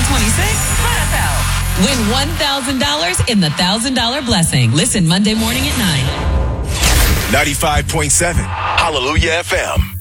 Win $1,000 in the $1,000 blessing. Listen Monday morning at 9. 95.7 Hallelujah FM.